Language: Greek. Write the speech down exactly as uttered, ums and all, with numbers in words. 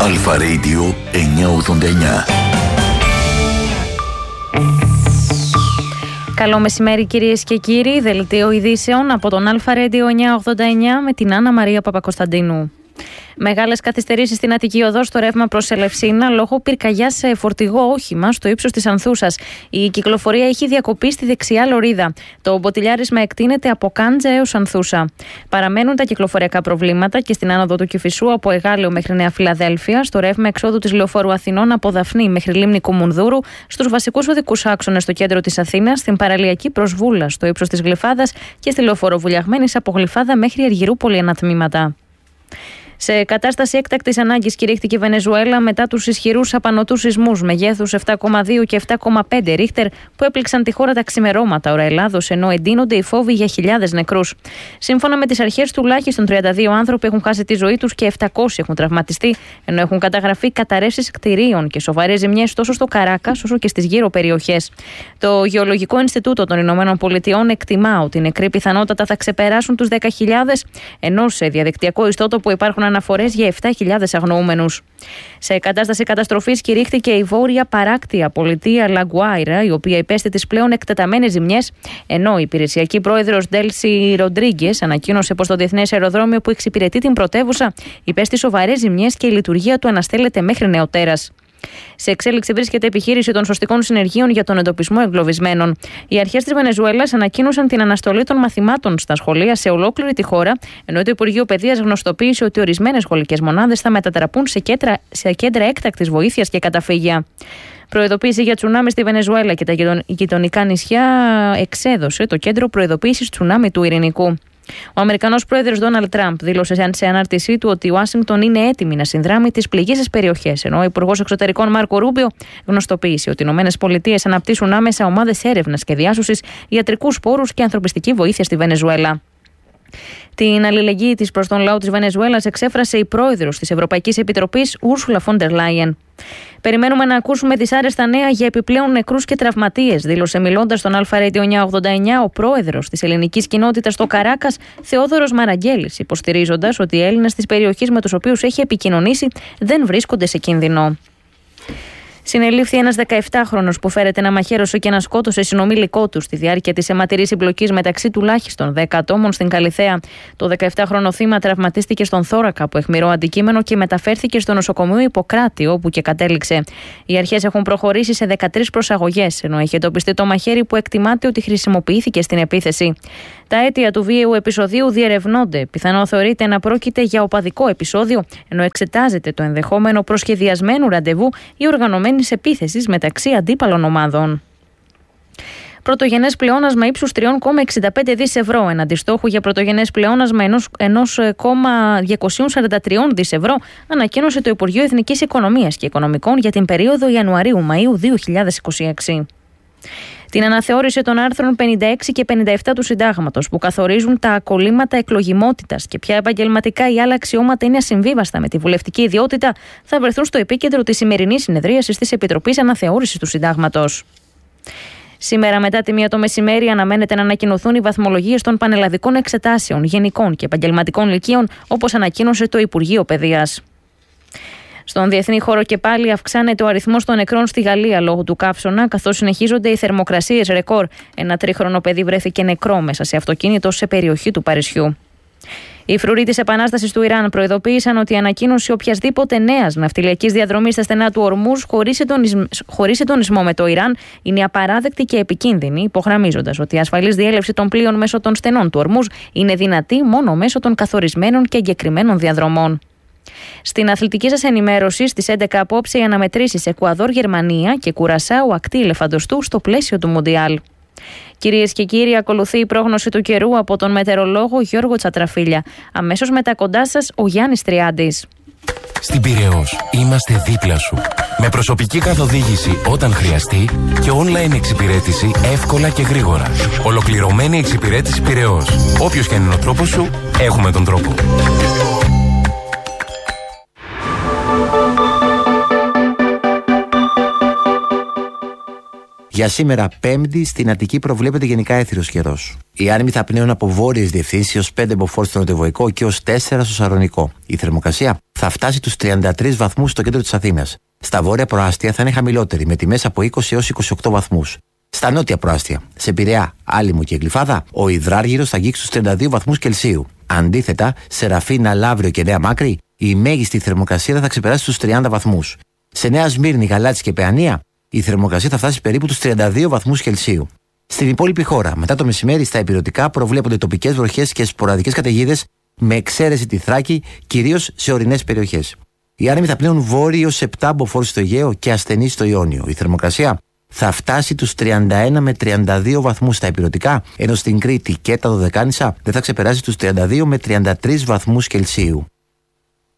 Αλφα Radio εννιακόσια ογδόντα εννιά. Καλό μεσημέρι κυρίες και κύριοι, δελτίο ειδήσεων από τον Αλφα Radio εννιακόσια ογδόντα εννιά με την Άννα Μαρία Παπακοσταντίνου. Μεγάλες καθυστερήσεις στην Αττική Οδό στο ρεύμα προς Ελευσίνα λόγω πυρκαγιάς σε φορτηγό όχημα στο ύψος της Ανθούσας. Η κυκλοφορία έχει διακοπεί στη δεξιά λωρίδα. Το μποτιλιάρισμα εκτείνεται από Κάντζα έως Ανθούσα. Παραμένουν τα κυκλοφοριακά προβλήματα και στην άνοδο του Κηφισού από Εγάλεο μέχρι Νέα Φιλαδέλφια, στο ρεύμα εξόδου της Λεωφόρου Αθηνών από Δαφνή μέχρι Λίμνη Κουμουνδούρου, στους βασικούς οδικούς άξονες στο κέντρο της Αθήνας, στην παραλιακή προς Βούλα στο ύψος της Γλυφάδας και στη Λεωφόρο Βουλιαγμένης από Γλυφάδα μέχρι Αργυρούπολη ανατμήματα. Σε κατάσταση έκτακτης ανάγκης κηρύχθηκε η Βενεζουέλα μετά τους ισχυρούς απανωτούς σεισμούς μεγέθους επτά κόμμα δύο και επτά κόμμα πέντε ρίχτερ που έπληξαν τη χώρα τα ξημερώματα ώρα Ελλάδος, ενώ εντείνονται οι φόβοι για χιλιάδες νεκρούς. Σύμφωνα με τις αρχές, τουλάχιστον τριάντα δύο άνθρωποι έχουν χάσει τη ζωή τους και επτακόσιοι έχουν τραυματιστεί, ενώ έχουν καταγραφεί καταρρεύσεις κτηρίων και σοβαρές ζημιές τόσο στο Καράκας όσο και στις γύρω περιοχές. Το Γεωλογικό Ινστιτούτο των Ηνωμένων Πολιτειών εκτιμά ότι οι νεκροί πιθανότατα θα ξεπεράσουν τους δέκα χιλιάδες, ενώ σε διαδικτυακό ιστότοπο υπάρχουν αναφορές για επτά χιλιάδες αγνοούμενους. Σε κατάσταση καταστροφής κηρύχθηκε η βόρεια παράκτια πολιτεία Λαγκουάιρα, η οποία υπέστη τις πλέον εκτεταμένες ζημιές, ενώ η υπηρεσιακή πρόεδρος Ντέλσι Ροντρίγκες ανακοίνωσε πως το διεθνές αεροδρόμιο που εξυπηρετεί την πρωτεύουσα υπέστη σοβαρές ζημιές και η λειτουργία του αναστέλλεται μέχρι νεοτέρας. Σε εξέλιξη βρίσκεται επιχείρηση των σωστικών συνεργείων για τον εντοπισμό εγκλωβισμένων. Οι αρχές της Βενεζουέλας ανακοίνωσαν την αναστολή των μαθημάτων στα σχολεία σε ολόκληρη τη χώρα, ενώ το Υπουργείο Παιδείας γνωστοποίησε ότι ορισμένες σχολικές μονάδες θα μετατραπούν σε κέντρα, σε κέντρα έκτακτης βοήθειας και καταφύγια. Προειδοποίηση για τσουνάμι στη Βενεζουέλα και τα γειτονικά νησιά εξέδωσε το Κέντρο Προειδοποίησης Τσουνάμι του Ειρηνικού. Ο Αμερικανός πρόεδρος Ντόναλντ Τραμπ δήλωσε σε ανάρτησή του ότι η Ουάσιγκτον είναι έτοιμη να συνδράμει τις πληγήσεις περιοχές, ενώ ο Υπουργός Εξωτερικών Μάρκο Ρούμπιο γνωστοποίησε ότι οι Ηνωμένες Πολιτείες αναπτύσσουν άμεσα ομάδες έρευνας και διάσωσης, ιατρικούς πόρους και ανθρωπιστική βοήθεια στη Βενεζουέλα. Την αλληλεγγύη της προς τον λαό της Βενεζουέλας εξέφρασε η πρόεδρος της Ευρωπαϊκής Επιτροπής, Ούρσουλα φον ντερ Λάιεν. Περιμένουμε να ακούσουμε δυσάρεστα νέα για επιπλέον νεκρούς και τραυματίες, δήλωσε μιλώντας στον Αλφα Radio εννιακόσια ογδόντα εννιά ο πρόεδρος της ελληνικής κοινότητας στο Καράκας, Θεόδωρος Μαραγκέλης, υποστηρίζοντας ότι οι Έλληνες της περιοχής με τους οποίους έχει επικοινωνήσει δεν βρίσκονται σε κίνδυνο. Συνελήφθη ένας δεκαεπτάχρονος που φέρεται να μαχαίρωσε και να σκότωσε συνομήλικό του στη διάρκεια της αιματηρής συμπλοκής μεταξύ τουλάχιστον δέκα ατόμων στην Καλιθέα. Το δεκαεπτάχρονο θύμα τραυματίστηκε στον θώρακα από αιχμηρό αντικείμενο και μεταφέρθηκε στο νοσοκομείο Ιπποκράτη, όπου και κατέληξε. Οι αρχές έχουν προχωρήσει σε δεκατρείς προσαγωγές, ενώ έχει εντοπιστεί το μαχαίρι που εκτιμάται ότι χρησιμοποιήθηκε στην επίθεση. Τα αίτια του βίαιου επεισοδίου διερευνώνται. Πιθανό θεωρείται να πρόκειται για οπαδικό επεισόδιο, ενώ εξετάζεται το ενδεχόμενο προσχεδιασμένου ραντεβού ή οργανωμένης επίθεσης μεταξύ αντίπαλων ομάδων. Πρωτογενές πλεόνασμα ύψους τρία κόμμα εξήντα πέντε δις ευρώ, εναντί στόχου για πρωτογενές πλεόνασμα ένα κόμμα διακόσια σαράντα τρία δις ευρώ, ανακοίνωσε το Υπουργείο Εθνικής Οικονομίας και Οικονομικών για την περίοδο Ιανουαρίου-Μαΐου δύο χιλιάδες είκοσι έξι. Την αναθεώρηση των άρθρων πενήντα έξι και πενήντα επτά του Συντάγματος που καθορίζουν τα κολλήματα εκλογιμότητας και ποια επαγγελματικά ή άλλα αξιώματα είναι ασυμβίβαστα με τη βουλευτική ιδιότητα θα βρεθούν στο επίκεντρο της σημερινής συνεδρίασης της Επιτροπής Αναθεώρησης του Συντάγματος. Σήμερα, μετά τη μία το μεσημέρι, αναμένεται να ανακοινωθούν οι βαθμολογίες των πανελλαδικών εξετάσεων γενικών και επαγγελματικών λυκείων, όπως ανακοίνωσε το Υπουργείο Παιδείας. Στον διεθνή χώρο και πάλι αυξάνεται ο αριθμός των νεκρών στη Γαλλία λόγω του καύσωνα, καθώς συνεχίζονται οι θερμοκρασίες ρεκόρ. Ένα τρίχρονο παιδί βρέθηκε νεκρό μέσα σε αυτοκίνητο σε περιοχή του Παρισιού. Οι φρουροί της Επανάστασης του Ιράν προειδοποίησαν ότι η ανακοίνωση οποιασδήποτε νέας ναυτιλιακής διαδρομής στα στενά του Ορμούζ χωρίς συντονισμό, χωρίς συντονισμό με το Ιράν είναι απαράδεκτη και επικίνδυνη, υπογραμμίζοντας ότι η ασφαλής διέλευση των πλοίων μέσω των στενών του Ορμούζ είναι δυνατή μόνο μέσω των καθορισμένων και εγκεκριμένων διαδρομών. Στην αθλητική σας ενημέρωση, στις έντεκα απόψε οι αναμετρήσεις Εκουαδόρ-Γερμανία και Κουρασάου-Ακτή Ελεφαντοστού στο πλαίσιο του Μουντιάλ. Κυρίες και κύριοι, ακολουθεί η πρόγνωση του καιρού από τον μετεωρολόγο Γιώργο Τσατραφίλια. Αμέσως μετά κοντά σας ο Γιάννης Τριάντης. Στην Πειραιώς είμαστε δίπλα σου. Με προσωπική καθοδήγηση όταν χρειαστεί και online εξυπηρέτηση εύκολα και γρήγορα. Ολοκληρωμένη εξυπηρέτηση Πειραιώς. Όποιος και αν είναι ο τρόπος σου, έχουμε τον τρόπο. Για σήμερα, Πέμπτη, στην Αττική προβλέπεται γενικά έθριος καιρός. Οι άνεμοι θα πνέουν από βόρειες διευθύνσεις έως πέντε μποφόρ στο νοτιοβοϊκό και έως τέσσερα στο σαρωνικό. Η θερμοκρασία θα θα φτάσει τους τριάντα τρεις βαθμούς στο κέντρο της Αθήνας. Στα βόρεια προάστια θα είναι χαμηλότερη, με τιμές από είκοσι έως είκοσι οκτώ βαθμούς. Στα νότια προάστια, σε Πειραιά, Άλυμο και Γλυφάδα, ο υδράργυρος θα αγγίξει τους τριάντα δύο βαθμούς Κελσίου. Αντίθετα, σε Ραφίνα, Λαύριο και Νέα Μάκρη, η μέγιστη θερμοκρασία θα ξεπεράσει τους τριάντα βαθμούς. Σε Νέα Σμύρνη, Γαλάτσι και Παιανία, η θερμοκρασία θα φτάσει περίπου τους τριάντα δύο βαθμούς Κελσίου. Στην υπόλοιπη χώρα, μετά το μεσημέρι, στα ηπειρωτικά προβλέπονται τοπικές βροχές και σποραδικές καταιγίδες, με εξαίρεση τη Θράκη, κυρίως σε ορεινές περιοχές. Οι άνεμοι θα πνέουν βόρειο σε επτά μποφόρ στο Αιγαίο και ασθενείς στο Ιόνιο. Η θερμοκρασία θα φτάσει τους τριάντα ένα με τριάντα δύο βαθμούς στα ηπειρωτικά, ενώ στην Κρήτη και τα Δωδεκάνησα δεν θα ξεπεράσει τους τριάντα δύο με τριάντα τρεις βαθμούς Κελσίου.